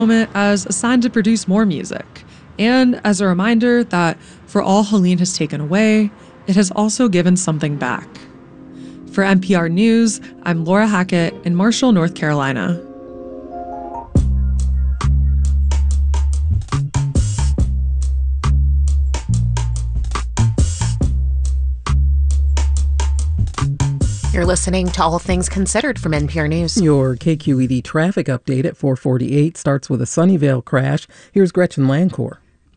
moment as a sign to produce more music, and as a reminder that for all Helene has taken away, it has also given something back. For NPR News, I'm Laura Hackett in Marshall, North Carolina. You're listening to All Things Considered from NPR News. Your KQED traffic update at 4:48 starts with a Sunnyvale crash. Here's Gretchen Lancourt.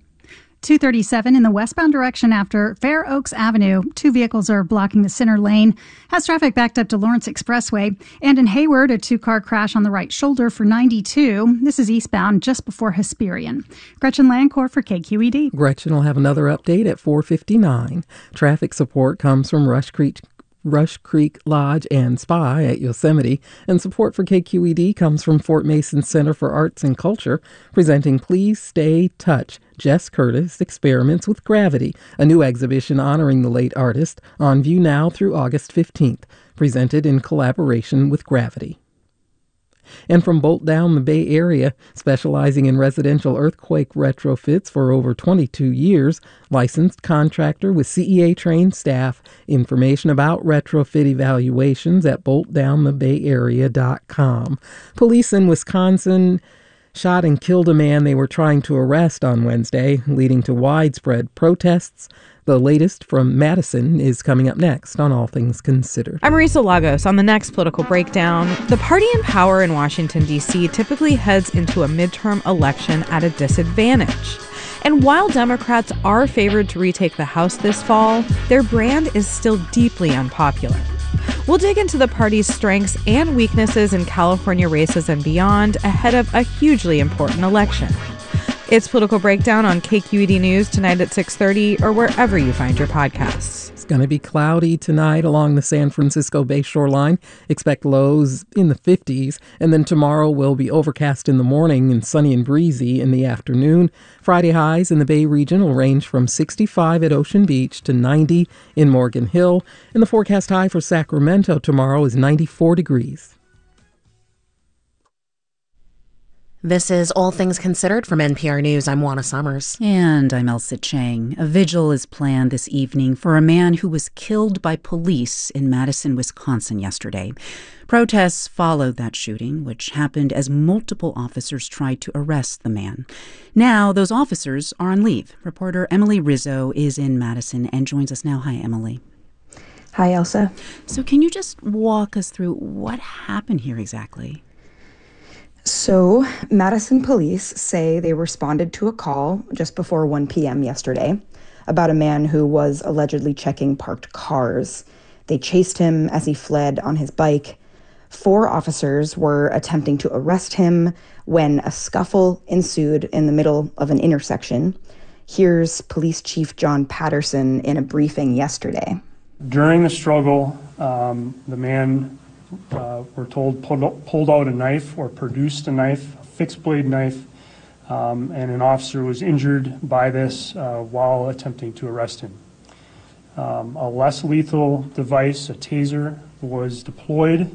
237 in the westbound direction after Fair Oaks Avenue. 2 vehicles are blocking the center lane. Has traffic backed up to Lawrence Expressway. And in Hayward, a 2-car crash on the right shoulder for 92. This is eastbound just before Hesperian. Gretchen Lancourt for KQED. Gretchen will have another update at 4:59. Traffic support comes from Rush Creek Lodge and Spa at Yosemite, and support for KQED comes from Fort Mason Center for Arts and Culture, presenting Please Stay Touch, Jess Curtis Experiments with Gravity, a new exhibition honoring the late artist, on view now through August 15th, presented in collaboration with Gravity. And from Bolt Down, the Bay Area, specializing in residential earthquake retrofits for over 22 years, licensed contractor with CEA-trained staff. Information about retrofit evaluations at boltdownthebayarea.com. Police in Wisconsin shot and killed a man they were trying to arrest on Wednesday, leading to widespread protests. The latest from Madison is coming up next on All Things Considered. I'm Marisa Lagos. On the next Political Breakdown, the party in power in Washington, D.C. typically heads into a midterm election at a disadvantage. And while Democrats are favored to retake the House this fall, their brand is still deeply unpopular. We'll dig into the party's strengths and weaknesses in California races and beyond ahead of a hugely important election. It's Political Breakdown on KQED News tonight at 6:30 or wherever you find your podcasts. It's going to be cloudy tonight along the San Francisco Bay shoreline. Expect lows in the 50s. And then tomorrow will be overcast in the morning and sunny and breezy in the afternoon. Friday highs in the Bay region will range from 65 at Ocean Beach to 90 in Morgan Hill. And the forecast high for Sacramento tomorrow is 94 degrees. This is All Things Considered from NPR News. I'm Juana Summers. And I'm Elsa Chang. A vigil is planned this evening for a man who was killed by police in Madison, Wisconsin yesterday. Protests followed that shooting, which happened as multiple officers tried to arrest the man. Now, those officers are on leave. Reporter Emily Rizzo is in Madison and joins us now. Hi, Emily. Hi, Elsa. So can you just walk us through what happened here exactly? So, Madison police say they responded to a call just before 1 p.m. yesterday about a man who was allegedly checking parked cars. They chased him as he fled on his bike. 4 officers were attempting to arrest him when a scuffle ensued in the middle of an intersection. Here's Police Chief John Patterson in a briefing yesterday. During the struggle, the man we're told pulled out a knife or produced a knife, a fixed blade knife, and an officer was injured by this while attempting to arrest him. A less lethal device, a taser, was deployed.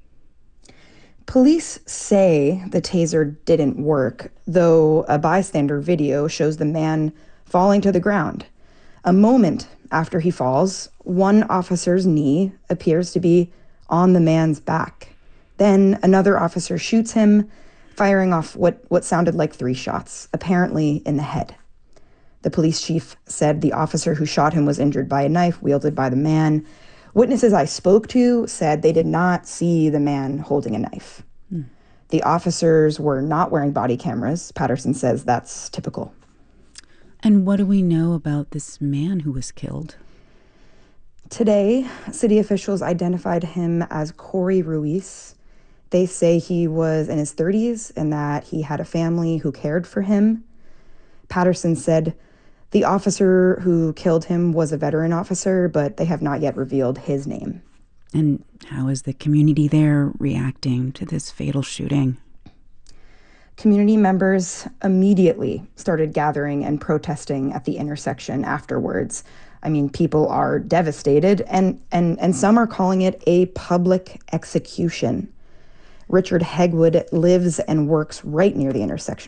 Police say the taser didn't work, though a bystander video shows the man falling to the ground. A moment after he falls, one officer's knee appears to be on the man's back. Then another officer shoots him, firing off what sounded like 3 shots, apparently in the head. The police chief said the officer who shot him was injured by a knife wielded by the man. Witnesses I spoke to said they did not see the man holding a knife. The officers were not wearing body cameras. Patterson says that's typical. And what do we know about this man who was killed? Today, city officials identified him as Corey Ruiz. They say he was in his 30s and that he had a family who cared for him. Patterson said the officer who killed him was a veteran officer, but they have not yet revealed his name. And how is the community there reacting to this fatal shooting? Community members immediately started gathering and protesting at the intersection afterwards. I mean, people are devastated, and some are calling it a public execution. Richard Hegwood lives and works right near the intersection